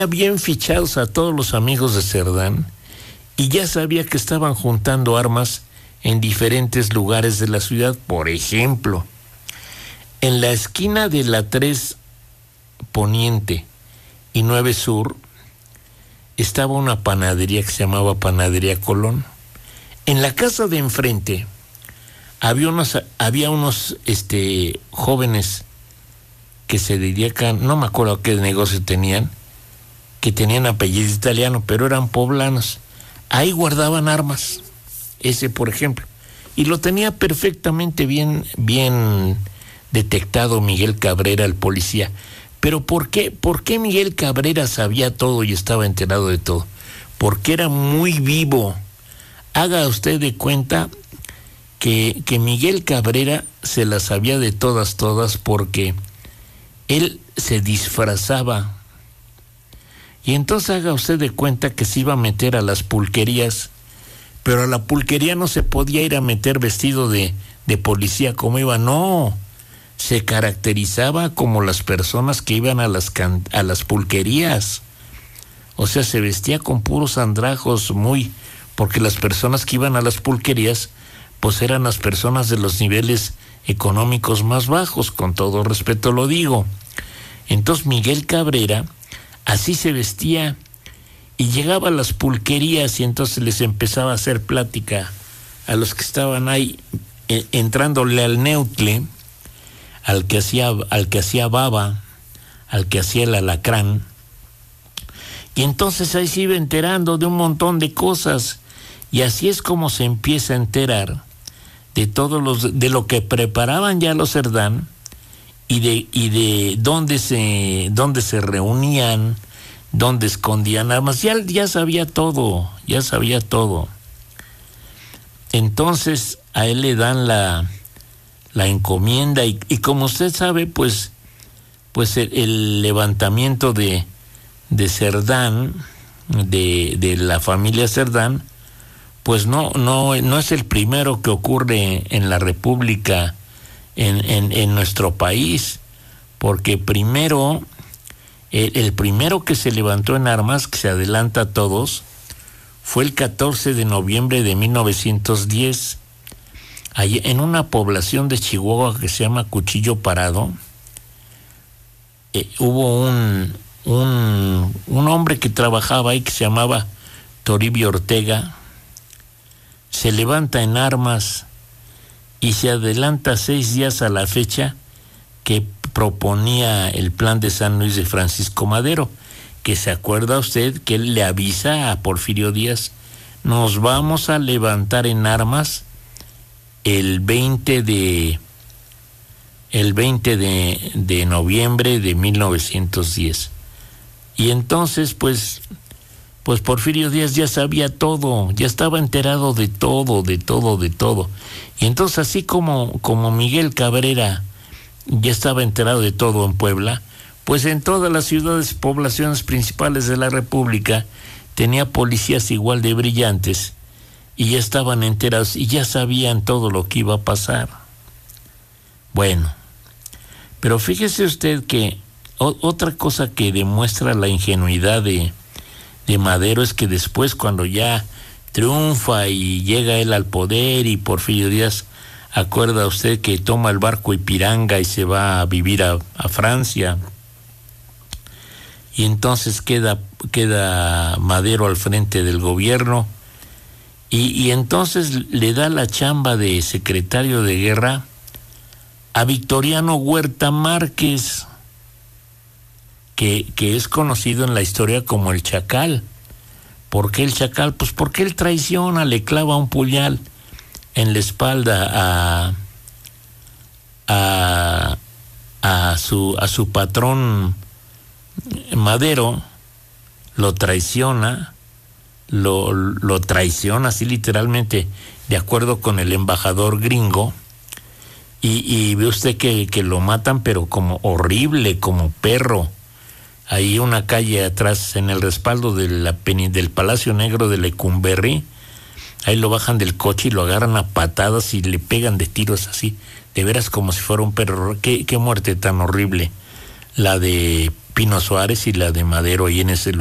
bien fichados a todos los amigos de Cerdán y ya sabía que estaban juntando armas en diferentes lugares de la ciudad. Por ejemplo, en la esquina de la 3 Poniente y 9 Sur estaba una panadería que se llamaba Panadería Colón. En la casa de enfrente había unos jóvenes que se dedican, no me acuerdo a qué negocio tenían, que tenían apellido italiano, pero eran poblanos. Ahí guardaban armas, ese por ejemplo, y lo tenía perfectamente bien detectado Miguel Cabrera, el policía. Pero ¿por qué Miguel Cabrera sabía todo y estaba enterado de todo? Porque era muy vivo. Haga usted de cuenta que Miguel Cabrera se las sabía de todas, porque él se disfrazaba. Y entonces haga usted de cuenta que se iba a meter a las pulquerías, pero a la pulquería no se podía ir a meter vestido de policía como iba, no. Se caracterizaba como las personas que iban a las pulquerías. O sea, se vestía con puros andrajos porque las personas que iban a las pulquerías, pues eran las personas de los niveles económicos más bajos, con todo respeto lo digo. Entonces Miguel Cabrera así se vestía y llegaba a las pulquerías y entonces les empezaba a hacer plática a los que estaban ahí, entrándole al neutle, al que hacía baba, al que hacía el alacrán. Y entonces ahí se iba enterando de un montón de cosas, y así es como se empieza a enterar de lo que preparaban ya los Cerdán y de dónde se reunían, dónde escondían armas. Ya sabía todo. Entonces a él le dan la encomienda y como usted sabe, pues el levantamiento de Cerdán, de la familia Cerdán, pues no es el primero que ocurre en la República, en nuestro país, porque primero, el primero que se levantó en armas, que se adelanta a todos, fue el 14 de noviembre de 1910, allí en una población de Chihuahua que se llama Cuchillo Parado. Hubo un hombre que trabajaba ahí que se llamaba Toribio Ortega. Se levanta en armas y se adelanta 6 días a la fecha que proponía el plan de San Luis de Francisco Madero, que se acuerda usted que él le avisa a Porfirio Díaz: nos vamos a levantar en armas el 20 de noviembre de 1910. Y entonces pues Porfirio Díaz ya sabía todo, ya estaba enterado de todo. Y entonces así como Miguel Cabrera ya estaba enterado de todo en Puebla, pues en todas las ciudades, poblaciones principales de la República, tenía policías igual de brillantes y ya estaban enterados y ya sabían todo lo que iba a pasar. Bueno, pero fíjese usted que otra cosa que demuestra la ingenuidad de Madero es que después, cuando ya triunfa y llega él al poder y Porfirio Díaz, acuerda usted que toma el barco Ipiranga y se va a vivir a Francia, y entonces queda Madero al frente del gobierno y entonces le da la chamba de secretario de guerra a Victoriano Huerta Márquez, que es conocido en la historia como el Chacal. ¿Por qué el Chacal? Pues porque él traiciona, le clava un puñal en la espalda a su patrón Madero, lo traiciona así literalmente, de acuerdo con el embajador gringo, y ve usted que lo matan, pero como horrible, como perro. Ahí una calle atrás, en el respaldo del Palacio Negro de Lecumberri, ahí lo bajan del coche y lo agarran a patadas y le pegan de tiros así, de veras como si fuera un perro. Qué muerte tan horrible la de Pino Suárez y la de Madero ahí en ese lugar.